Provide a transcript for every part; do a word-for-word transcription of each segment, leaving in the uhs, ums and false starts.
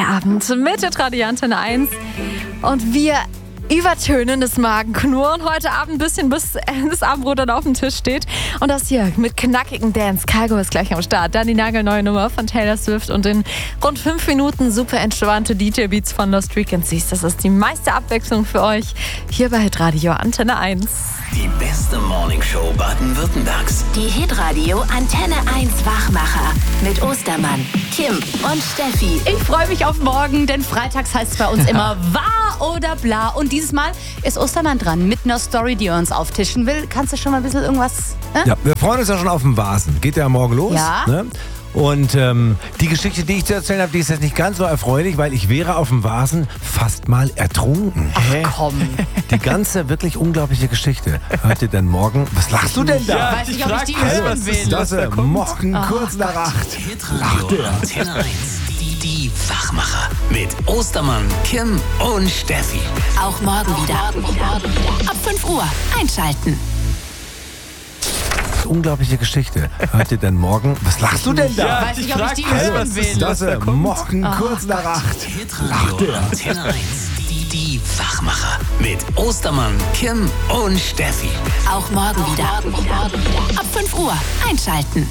Abend mit der Radio Antenne eins. Und wir übertönen das Magenknurren heute Abend ein bisschen, bis das Abendbrot dann auf dem Tisch steht. Und das hier mit knackigen Dance. Cargo ist gleich am Start. Dann die nagelneue Nummer von Taylor Swift und in rund fünf Minuten super entspannte D J-Beats von Lost Frequencies. Das ist die meiste Abwechslung für euch hier bei Radio Antenne eins. Die beste Morningshow Baden-Württembergs. Die Hitradio Antenne eins Wachmacher mit Ostermann, Kim und Steffi. Ich freue mich auf morgen, denn freitags heißt es bei uns immer wahr oder bla. Und dieses Mal ist Ostermann dran mit einer Story, die er uns auftischen will. Kannst du schon mal ein bisschen irgendwas... Äh? Ja, wir freuen uns ja schon auf den Vasen. Geht ja morgen los. Ja. Ne? Und ähm, die Geschichte, die ich zu erzählen habe, die ist jetzt nicht ganz so erfreulich, weil ich wäre auf dem Vasen fast mal ertrunken. Ach komm. Die ganze wirklich unglaubliche Geschichte hört ihr denn morgen. Was lachst du denn da? Ja, weiß nicht, ob ich die hören will. Das ist morgen Oh, kurz nach acht. Hitradio Antenne eins. Die, die Wachmacher mit Ostermann, Kim und Steffi. Auch morgen wieder. Ab fünf Uhr einschalten. Unglaubliche Geschichte hört ihr denn morgen. Was lachst du denn da? Ja, weiß nicht, ob ich die hören will. Das ist morgen kurz nach acht. Hitradio Antenne eins. Die, die Wachmacher mit Ostermann, Kim und Steffi. Auch morgen wieder. Ab fünf Uhr einschalten.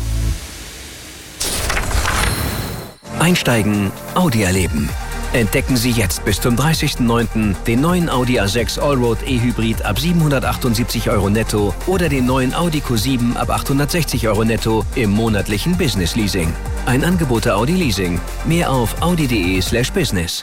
Einsteigen, Audi erleben. Entdecken Sie jetzt bis zum dreißigsten neunten den neuen Audi A sechs Allroad E-Hybrid ab siebenhundertachtundsiebzig Euro netto oder den neuen Audi Q sieben ab achthundertsechzig Euro netto im monatlichen Business Leasing. Ein Angebot der Audi Leasing. Mehr auf audi.de slash business.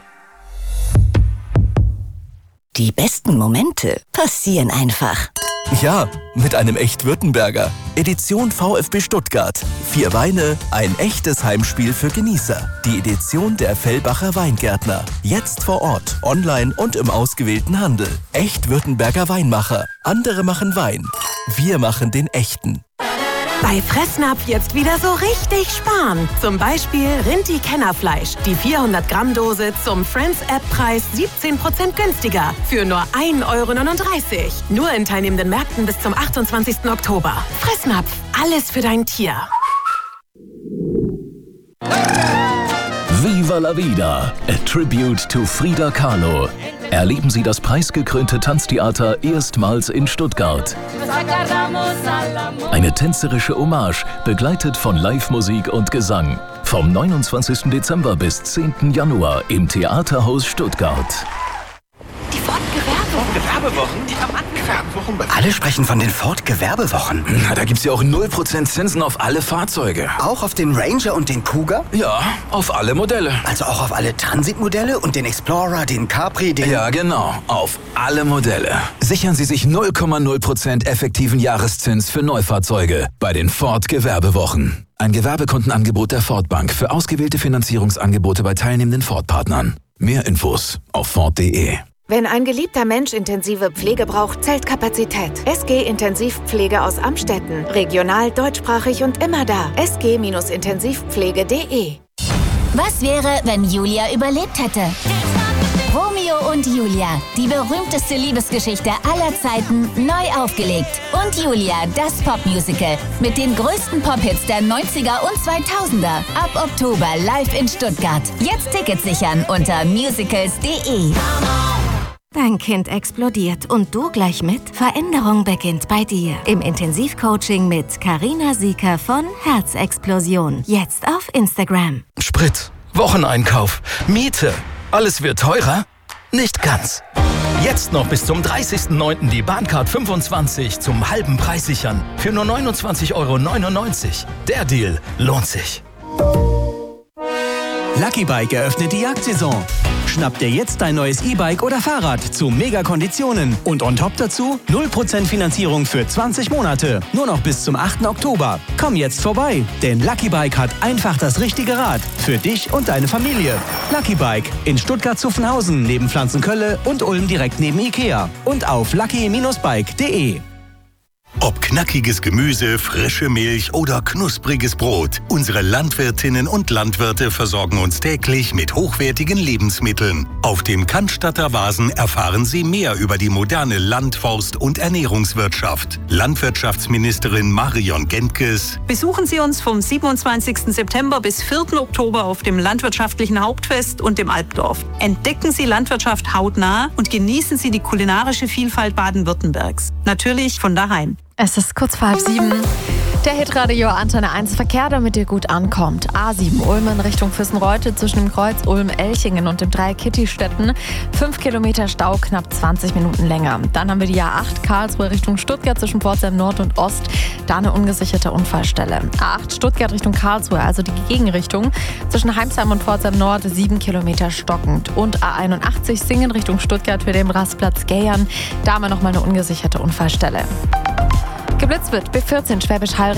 Die besten Momente passieren einfach. Ja, mit einem Echt-Württemberger. Edition VfB Stuttgart. Vier Weine, ein echtes Heimspiel für Genießer. Die Edition der Fellbacher Weingärtner. Jetzt vor Ort, online und im ausgewählten Handel. Echt-Württemberger Weinmacher. Andere machen Wein. Wir machen den echten. Bei Fressnapf jetzt wieder so richtig sparen. Zum Beispiel Rinti-Kennerfleisch. Die vierhundert Gramm Dose zum Friends-App-Preis siebzehn Prozent günstiger. Für nur ein Euro neununddreißig. Nur in teilnehmenden Märkten bis zum achtundzwanzigsten Oktober. Fressnapf. Alles für dein Tier. Viva la Vida, a tribute to Frida Kahlo. Erleben Sie das preisgekrönte Tanztheater erstmals in Stuttgart. Eine tänzerische Hommage, begleitet von Live-Musik und Gesang. Vom neunundzwanzigsten Dezember bis zehnten Januar im Theaterhaus Stuttgart. Die Ford-Gewerbewochen. Gewerbewochen? Die haben angefangen. Alle sprechen von den Ford-Gewerbewochen. Na, da gibt's ja auch null Prozent Zinsen auf alle Fahrzeuge. Auch auf den Ranger und den Kuga? Ja, auf alle Modelle. Also auch auf alle Transit-Modelle und den Explorer, den Capri, den... Ja, genau. Auf alle Modelle. Sichern Sie sich null Komma null Prozent effektiven Jahreszins für Neufahrzeuge bei den Ford-Gewerbewochen. Ein Gewerbekundenangebot der Ford Bank für ausgewählte Finanzierungsangebote bei teilnehmenden Ford-Partnern. Mehr Infos auf Ford punkt de. Wenn ein geliebter Mensch intensive Pflege braucht, zählt Kapazität. S G Intensivpflege aus Amstetten. Regional, deutschsprachig und immer da. S G Intensivpflege punkt de. Was wäre, wenn Julia überlebt hätte? Romeo und Julia, die berühmteste Liebesgeschichte aller Zeiten, neu aufgelegt. Und Julia, das Popmusical mit den größten Pop-Hits der neunziger und zweitausender. Ab Oktober live in Stuttgart. Jetzt Tickets sichern unter musicals punkt de. Dein Kind explodiert und du gleich mit? Veränderung beginnt bei dir. Im Intensivcoaching mit Carina Sieker von Herzexplosion. Jetzt auf Instagram. Sprit, Wocheneinkauf, Miete. Alles wird teurer? Nicht ganz. Jetzt noch bis zum dreißigsten neunten die Bahncard fünfundzwanzig zum halben Preis sichern. Für nur neunundzwanzig Euro neunundneunzig. Der Deal lohnt sich. Lucky Bike eröffnet die Jagdsaison. Schnapp dir jetzt dein neues E-Bike oder Fahrrad zu Mega-Konditionen. Und on top dazu null Prozent Finanzierung für zwanzig Monate. Nur noch bis zum achten Oktober. Komm jetzt vorbei, denn Lucky Bike hat einfach das richtige Rad. Für dich und deine Familie. Lucky Bike in Stuttgart-Zuffenhausen neben Pflanzenkölle und Ulm direkt neben Ikea. Und auf lucky Bindestrich bike punkt de. Ob knackiges Gemüse, frische Milch oder knuspriges Brot. Unsere Landwirtinnen und Landwirte versorgen uns täglich mit hochwertigen Lebensmitteln. Auf dem Cannstatter Vasen erfahren Sie mehr über die moderne Land-, Forst- und Ernährungswirtschaft. Landwirtschaftsministerin Marion Gentges. Besuchen Sie uns vom siebenundzwanzigsten September bis vierten Oktober auf dem Landwirtschaftlichen Hauptfest und dem Alpdorf. Entdecken Sie Landwirtschaft hautnah und genießen Sie die kulinarische Vielfalt Baden-Württembergs. Natürlich von daheim. Es ist kurz vor halb sieben. Der Hitradio Antenne eins Verkehr, damit ihr gut ankommt. A sieben Ulm in Richtung Füssenreute zwischen dem Kreuz Ulm-Elchingen und dem Dreieck Kittistetten. Fünf Kilometer Stau, knapp zwanzig Minuten länger. Dann haben wir die A acht Karlsruhe Richtung Stuttgart zwischen Pforzheim Nord und Ost. Da eine ungesicherte Unfallstelle. A acht Stuttgart Richtung Karlsruhe, also die Gegenrichtung. Zwischen Heimsheim und Pforzheim Nord sieben Kilometer stockend. Und A einundachtzig Singen Richtung Stuttgart für den Rastplatz Gayern. Da haben wir nochmal eine ungesicherte Unfallstelle. Geblitzt wird B vierzehn Schwäbisch Hall